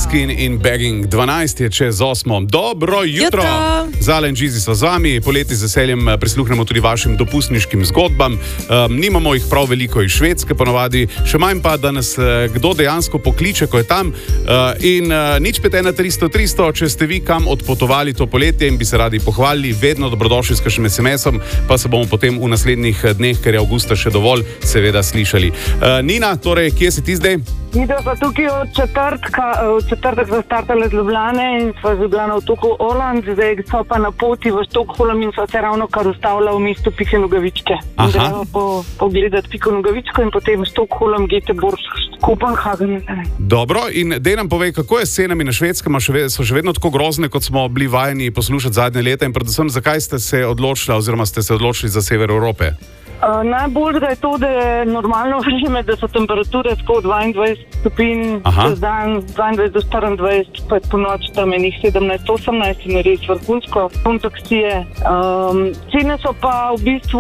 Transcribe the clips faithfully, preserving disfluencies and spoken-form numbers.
Måneskin in Begging. dvanajst je čez osmo. Dobro jutro. jutro. Zala in Džizi so z vami. Poleti z veseljem prisluhnemo tudi vašim dopustniškim zgodbam. Um, nimamo jih prav veliko iz Švedske ponovadi, še manj pa, da nas uh, kdo dejansko pokliče, ko je tam. Uh, in uh, nič pet ena tristo tristo, če ste vi kam odpotovali to poletje in bi se radi pohvalili, vedno dobrodošli s kakšnim es em esom, pa se bomo potem v naslednjih dneh, ker je avgusta še dovolj, seveda slišali. Uh, Nina, torej, kje si ti zdaj? Midva pa tukaj od četrtka, od četrtek smo startali z Ljubljane in smo z Ljubljana v Toku Oland, zdaj so pa na poti v Štokholm in so se ravno kar ustavila v mestu Pike Nogavičke. In gremo po, pogledati Piko Nogavičko in potem Štokholm, Göteborg, Kopenhagen. Dobro, in dej nam povej, kako je s cenami na Švedskem, so še vedno tako grozne, kot smo bili vajeni poslušati zadnje leta in predvsem, zakaj ste se odločili oziroma ste se odločili za sever Evrope? Uh, najbolj je to, da je normalno vreme, da so temperature tako dvaindvajset stopinj čez dan, dvaindvajset do štiriindvajset, pa po noči tam enih sedemnajst osemnajst in res vrhunsko, kontaksije. Um, cene so pa v bistvu,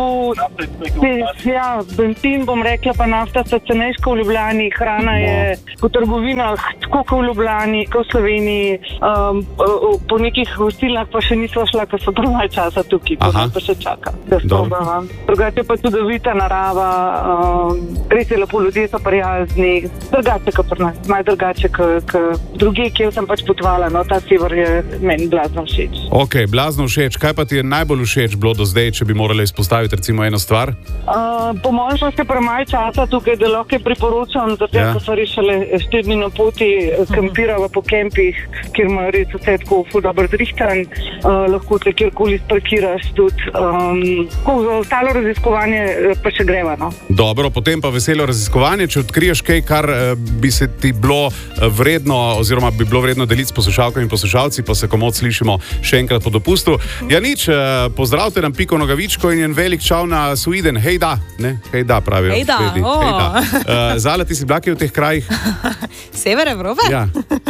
ja, benzin bom rekla, pa nafta so cenejška v Ljubljani, hrana je po trgovinah tako kot v Ljubljani, kot v Sloveniji, um, po nekih gostilnah pa še nismo šla, ker so prvaj časa tukaj, to pa še čaka, da spobavam. Drugače pa čudovita narava, um, res je lepo, ljudje so prijazni, drugače kot pri nas, malo drugače kot druge, kjer sem pač potovala, no, ta sever je meni blazno všeč. Ok, blazno všeč. Kaj pa ti je najbolj všeč bilo do zdaj, če bi morali izpostaviti recimo eno stvar? Uh, po mojem smo še premaj časa tukaj, da lahko priporočam, zato ja. Ko so rešili štiri dni na poti, kampirava po kempih, kjer imajo res vse tako ful dobro zrihtan, uh, lahko te kjerkoli sparkiraš tudi. Um, ko za ostalo raziskovanje pa še greva, no. Dobro, potem pa veselo raziskovanje, če odkriješ kaj, kar eh, bi se ti bilo vredno oziroma bi bilo vredno deliti s poslušalkami in poslušalci, pa se komod slišimo še enkrat po dopustu. Ja nič, eh, pozdravite nam Piko Nogavičko in en velik čau na Sweden. Hej da, ne? Hej da, pravijo. Hej da, oh. Hej da. Uh, Zala, ti si bila kje v teh krajih? Sever Evrope? Ja.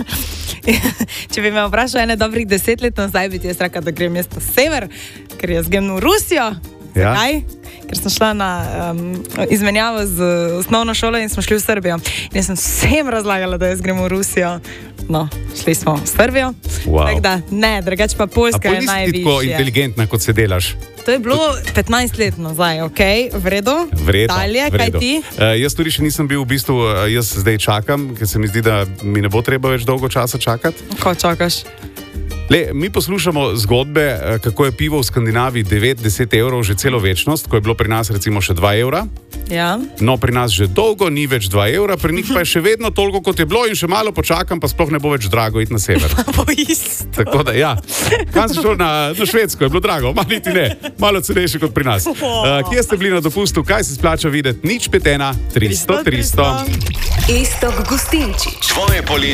Če bi me vprašal ene dobrih deset let nazaj, bi ti jaz rekla, da grem jaz na sever, ker jaz grem v Rusijo. Ja. Zakaj? Ker sem šla na um, izmenjavo z osnovno šolo in smo šli v Srbijo. In jaz sem vsem razlagala, da jaz grem v Rusijo. No, šli smo v Srbijo. Wow. Tak da, ne, drugače pa Poljska je najvišja. A pojdi si tako inteligentna, kot se delaš? To je bilo petnajst let nazaj, ok? V redu? V redu. Dalje, kaj ti? Uh, jaz tudi še nisem bil v bistvu, uh, jaz zdaj čakam, ker se mi zdi, da mi ne bo treba več dolgo časa čakati. Ko čakaš? Le, mi poslušamo zgodbe, kako je pivo v Skandinaviji devet do deset evrov že celo večnost, ko je bilo pri nas recimo še dva evra. Ja. No, pri nas že dolgo ni več dva evra, pri njih pa je še vedno toliko, kot je bilo in še malo počakam, pa sploh ne bo več drago iti na sever. Po isto. Tako da, ja. Kam si šel na, na Švedsko, je bilo drago, malo niti ne, malo cenejše kot pri nas. Uh, kje ste bili na dopustu, kaj se splača videti? Nič pet ena tristo tristo. Iztok Gustinčič. Tvoje poletje.